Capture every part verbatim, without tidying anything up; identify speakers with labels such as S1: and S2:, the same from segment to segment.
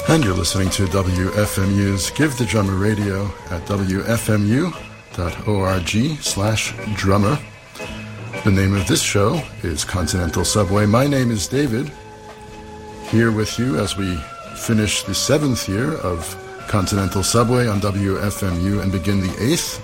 S1: And you're listening to W F M U's Give the Drummer Radio at w f m u dot org slash drummer. The name of this show is Continental Subway. My name is David, here with you as we finish the seventh year of Continental Subway on W F M U and begin the eighth,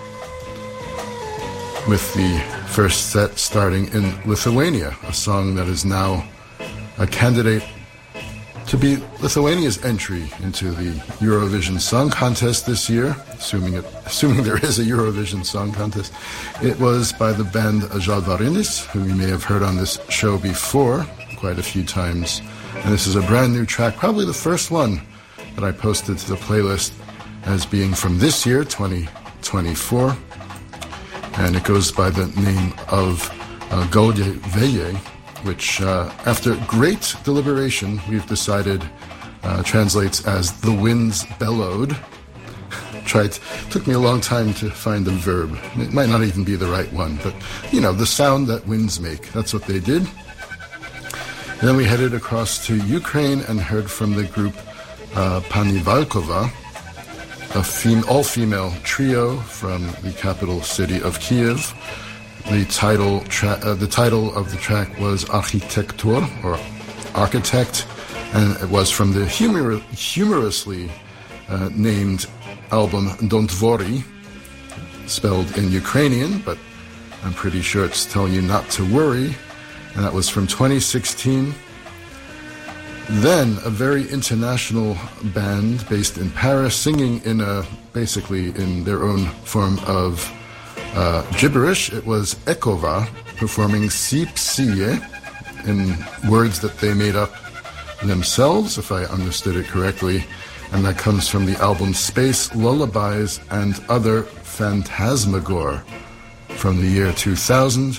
S1: with the first set starting in Lithuania, a song that is now a candidate to be Lithuania's entry into the Eurovision Song Contest this year, assuming it, assuming there is a Eurovision Song Contest. It was by the band Žalvarinis, who you may have heard on this show before quite a few times. And this is a brand new track, probably the first one that I posted to the playlist as being from this year, twenty twenty-four. And it goes by the name of uh, Golje Veje, which, uh, after great deliberation, we've decided uh, translates as "the winds bellowed." Tried, took me a long time to find the verb. It might not even be the right one, but, you know, the sound that winds make. That's what they did. And then we headed across to Ukraine and heard from the group uh, Pani Valkova, a fem- all-female trio from the capital city of Kiev. The title tra- uh, the title of the track was Architektur, or Architect, and it was from the humor- humorously uh, named album Don't Worry, spelled in Ukrainian, but I'm pretty sure it's telling you not to worry, and that was from twenty sixteen. Then a very international band based in Paris, singing in a basically in their own form of Uh, gibberish. It was Ekova performing Sipsie in words that they made up themselves, if I understood it correctly, and that comes from the album Space Lullabies and Other Phantasmagore from the year two thousand.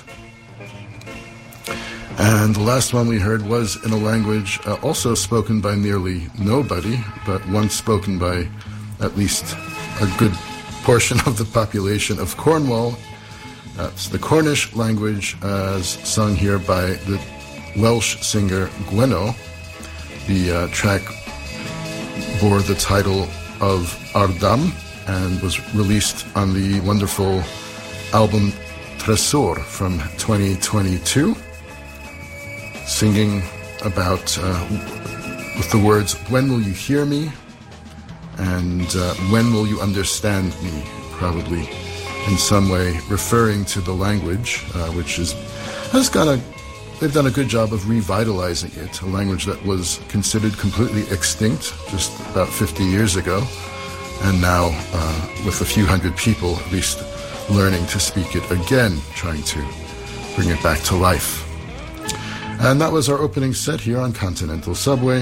S1: And the last one we heard was in a language uh, also spoken by nearly nobody, but once spoken by at least a good portion of the population of Cornwall. That's the Cornish language, as sung here by the Welsh singer Gweno. The uh, track bore the title of Ardam and was released on the wonderful album Tresor from twenty twenty-two, singing about, uh, with the words, "When will you hear me?" And uh, "when will you understand me?" Probably in some way referring to the language, uh, which is has got a they've done a good job of revitalizing it, a language that was considered completely extinct just about fifty years ago, and now uh, with a few hundred people at least learning to speak it again, trying to bring it back to life. And that was our opening set here on Continental Subway.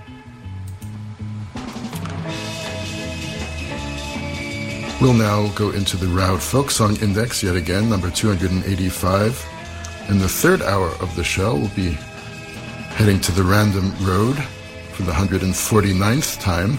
S1: We'll now go into the Raud Folk Song Index yet again, number two hundred eighty-five. In the third hour of the show, we'll be heading to the Random Road for the one hundred forty-ninth time.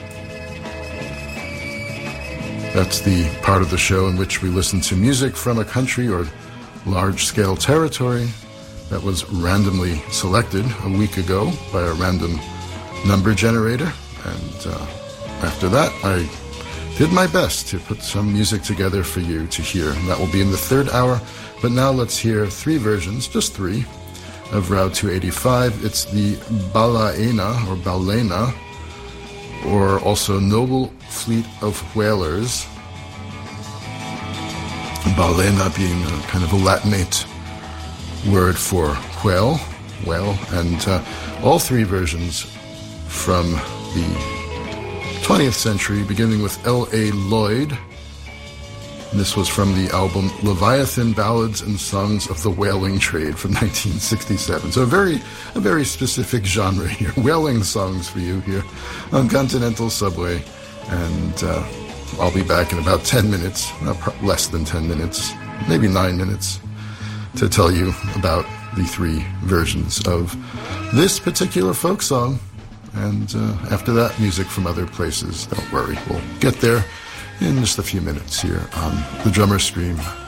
S1: That's the part of the show in which we listen to music from a country or large-scale territory that was randomly selected a week ago by a random number generator. And uh, after that, I did my best to put some music together for you to hear. And that will be in the third hour. But now let's hear three versions, just three, of Raud two eighty-five. It's the Balaena, or Balena, or also Noble Fleet of Whalers. Balena being a kind of a Latinate word for whale, whale, and uh, all three versions from the twentieth century, beginning with L A Lloyd. And this was from the album Leviathan Ballads and Songs of the Whaling Trade from nineteen sixty-seven. So a very, a very specific genre here. Whaling songs for you here on Continental Subway. And uh, I'll be back in about ten minutes, uh, less than ten minutes, maybe nine minutes, to tell you about the three versions of this particular folk song. And uh, after that, music from other places. Don't worry, we'll get there in just a few minutes here on The Drummer Stream.